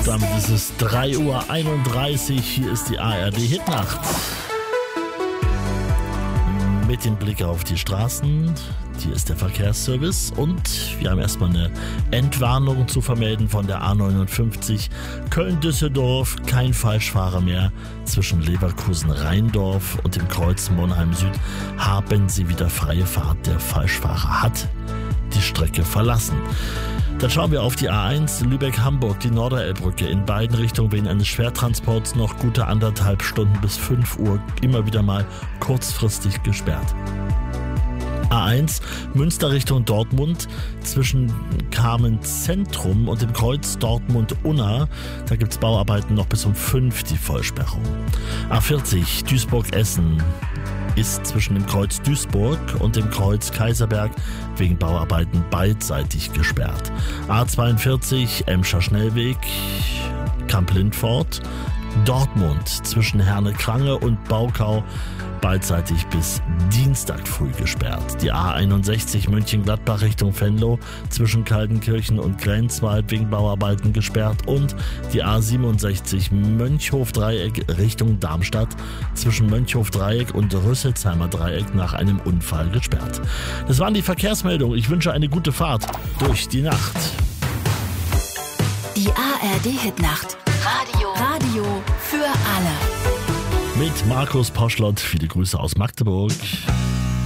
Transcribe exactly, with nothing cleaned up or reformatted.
Damit ist es drei Uhr einunddreißig. Hier ist die A R D Hitnacht. Mit dem Blick auf die Straßen. Hier ist der Verkehrsservice und wir haben erstmal eine Entwarnung zu vermelden von der A neunundfünfzig Köln-Düsseldorf. Kein Falschfahrer mehr zwischen Leverkusen-Rheindorf und dem Kreuz Monheim Süd. Haben Sie wieder freie Fahrt. Der Falschfahrer hat die Strecke verlassen. Dann schauen wir auf die A eins Lübeck-Hamburg, die Norderelbbrücke. In beiden Richtungen wegen eines Schwertransports noch gute anderthalb Stunden bis fünf Uhr immer wieder mal kurzfristig gesperrt. A eins Münster Richtung Dortmund zwischen Kamen Zentrum und dem Kreuz Dortmund-Unna. Da gibt es Bauarbeiten noch bis um fünf, die Vollsperrung. A vierzig Duisburg-Essen ist zwischen dem Kreuz Duisburg und dem Kreuz Kaiserberg wegen Bauarbeiten beidseitig gesperrt. A zweiundvierzig Emscher Schnellweg, Kamp-Lindfort, Dortmund zwischen Herne-Krange und Baukau beidseitig bis Dienstag früh gesperrt. Die A einundsechzig Mönchengladbach Richtung Venlo zwischen Kaltenkirchen und Grenzwald wegen Bauarbeiten gesperrt und die A siebenundsechzig Mönchhof-Dreieck Richtung Darmstadt zwischen Mönchhof-Dreieck und Rüsselsheimer Dreieck nach einem Unfall gesperrt. Das waren die Verkehrsmeldungen. Ich wünsche eine gute Fahrt durch die Nacht. Die A R D Hitnacht. Radio. Radio für alle. Mit Markus Poschlott. Viele Grüße aus Magdeburg.